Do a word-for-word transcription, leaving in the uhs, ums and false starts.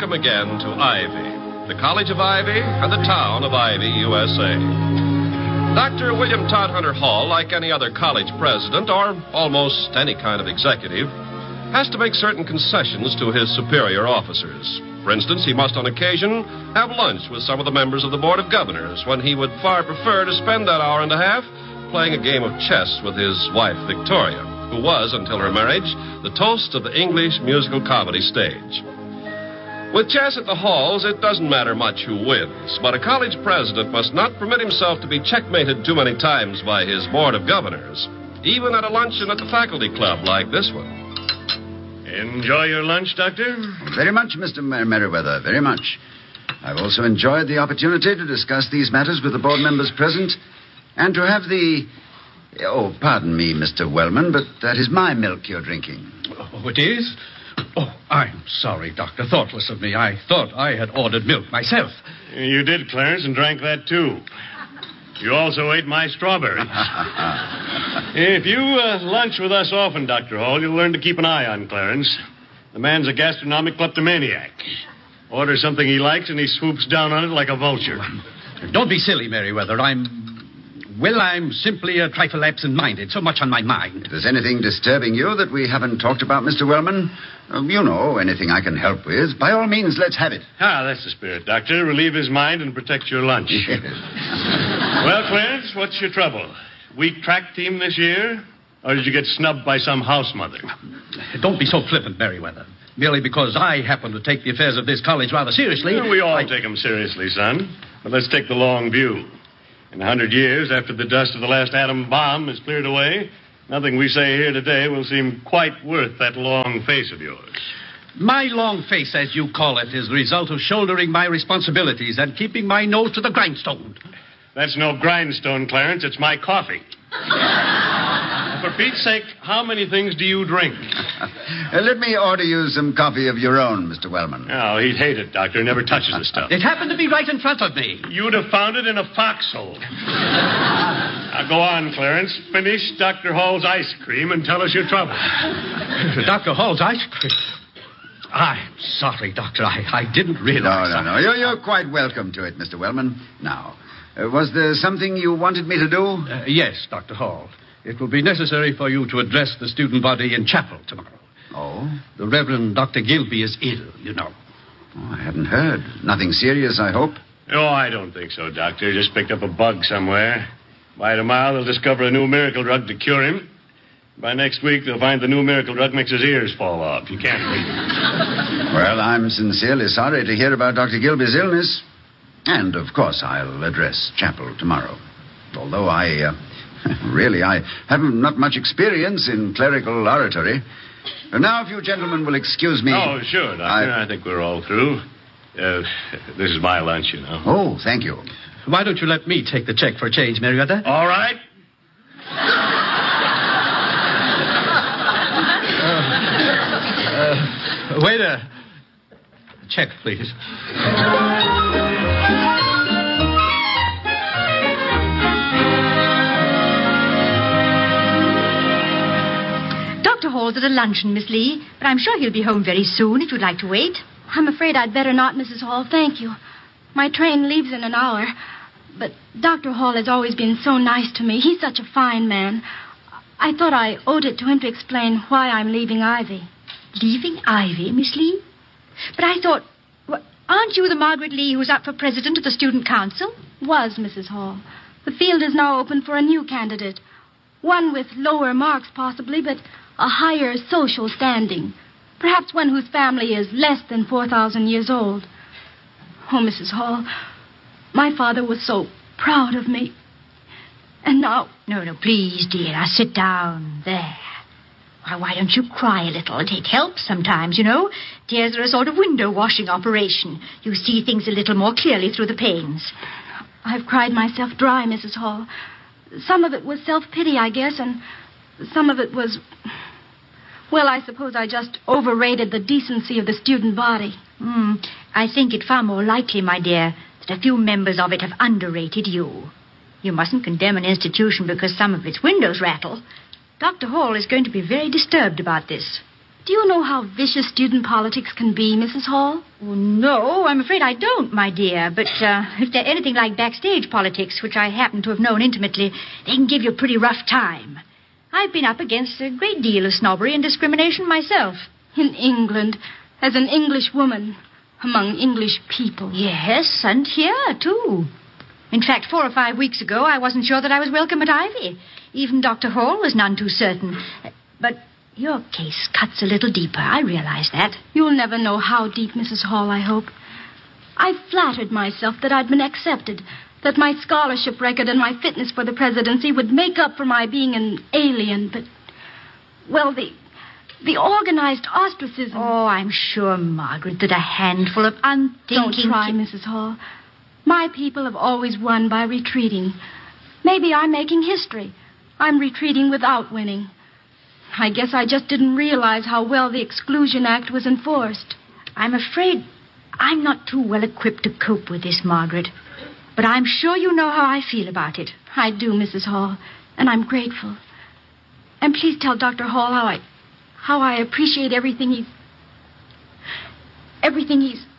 welcome again to Ivy, the College of Ivy and the town of Ivy, U S A. Doctor William Todhunter Hall, like any other college president or almost any kind of executive, has to make certain concessions to his superior officers. For instance, he must on occasion have lunch with some of the members of the Board of Governors when he would far prefer to spend that hour and a half playing a game of chess with his wife, Victoria, who was, until her marriage, the toast of the English musical comedy stage. With chess at the halls, it doesn't matter much who wins, but a college president must not permit himself to be checkmated too many times by his Board of Governors, even at a luncheon at the faculty club like this one. Enjoy your lunch, Doctor? Very much, Mister Mer- Merriweather, very much. I've also enjoyed the opportunity to discuss these matters with the board members present and to have the... Oh, pardon me, Mister Wellman, but that is my milk you're drinking. Oh, it is? Oh, I'm sorry, Doctor. Thoughtless of me. I thought I had ordered milk myself. You did, Clarence, and drank that, too. You also ate my strawberries. If you uh, lunch with us often, Doctor Hall, you'll learn to keep an eye on Clarence. The man's a gastronomic kleptomaniac. Order something he likes, and he swoops down on it like a vulture. Don't be silly, Merriweather. I'm... Well, I'm simply a trifle absent-minded. So much on my mind. If there's anything disturbing you that we haven't talked about, Mister Wellman, uh, you know, anything I can help with, by all means, let's have it. Ah, that's the spirit, Doctor. Relieve his mind and protect your lunch. Yes. Well, Clarence, what's your trouble? Weak track team this year? Or did you get snubbed by some house mother? Don't be so flippant, Merriweather. Merely because I happen to take the affairs of this college rather seriously... Well, we all I... take them seriously, son. But let's take the long view. In a hundred years, after the dust of the last atom bomb is cleared away, nothing we say here today will seem quite worth that long face of yours. My long face, as you call it, is the result of shouldering my responsibilities and keeping my nose to the grindstone. That's no grindstone, Clarence. It's my coffee. For Pete's sake, how many things do you drink? Uh, let me order you some coffee of your own, Mister Wellman. Oh, he'd hate it, Doctor. Never touches the stuff. It happened to be right in front of me. You'd have found it in a foxhole. Now, go on, Clarence. Finish Doctor Hall's ice cream and tell us your trouble. Doctor Hall's ice cream? I'm sorry, Doctor. I, I didn't realize... No, no, no. You're, you're quite welcome to it, Mister Wellman. Now, uh, was there something you wanted me to do? Uh, yes, Doctor Hall. It will be necessary for you to address the student body in chapel tomorrow. Oh? The Reverend Doctor Gilby is ill, you know. Oh, I hadn't heard. Nothing serious, I hope? Oh, I don't think so, Doctor. Just picked up a bug somewhere. By tomorrow, they'll discover a new miracle drug to cure him. By next week, they'll find the new miracle drug makes his ears fall off. You can't beat it. Well, I'm sincerely sorry to hear about Doctor Gilby's illness. And, of course, I'll address chapel tomorrow. Although I... Uh... Really, I haven't not much experience in clerical oratory. And now, if you gentlemen will excuse me... Oh, sure, Doctor. I, I think we're all through. Uh, this is my lunch, you know. Oh, thank you. Why don't you let me take the check for change, Merriweather? All right. uh, uh, waiter. Check, please. Doctor Hall's at a luncheon, Miss Lee, but I'm sure he'll be home very soon if you'd like to wait. I'm afraid I'd better not, Missus Hall. Thank you. My train leaves in an hour. But Doctor Hall has always been so nice to me. He's such a fine man. I thought I owed it to him to explain why I'm leaving Ivy. Leaving Ivy, Miss Lee? But I thought... Well, aren't you the Margaret Lee who's up for president of the student council? Was, Missus Hall. The field is now open for a new candidate. One with lower marks, possibly, but a higher social standing. Perhaps one whose family is less than four thousand years old. Oh, Missus Hall, my father was so proud of me. And now... No, no, please, dear. Now sit down. There. Why, why don't you cry a little? It helps sometimes, you know. Tears are a sort of window washing operation. You see things a little more clearly through the panes. I've cried myself dry, Missus Hall. Some of it was self-pity, I guess, and some of it was... Well, I suppose I just overrated the decency of the student body. Mm, I think it far more likely, my dear, that a few members of it have underrated you. You mustn't condemn an institution because some of its windows rattle. Doctor Hall is going to be very disturbed about this. Do you know how vicious student politics can be, Missus Hall? Oh, no, I'm afraid I don't, my dear. But uh, if they're anything like backstage politics, which I happen to have known intimately, they can give you a pretty rough time. I've been up against a great deal of snobbery and discrimination myself. In England, as an English woman, among English people. Yes, and here, too. In fact, four or five weeks ago, I wasn't sure that I was welcome at Ivy. Even Doctor Hall was none too certain. But your case cuts a little deeper. I realize that. You'll never know how deep, Missus Hall, I hope. I flattered myself that I'd been accepted, that my scholarship record and my fitness for the presidency would make up for my being an alien, but, well, the, the organized ostracism... Oh, I'm sure, Margaret, that a handful of unthinking... Don't try, Missus Hall. My people have always won by retreating. Maybe I'm making history. I'm retreating without winning. I guess I just didn't realize how well the Exclusion Act was enforced. I'm afraid I'm not too well equipped to cope with this, Margaret. But I'm sure you know how I feel about it. I do, Missus Hall, and I'm grateful. And please tell Doctor Hall how I... how I appreciate everything he's... everything he's...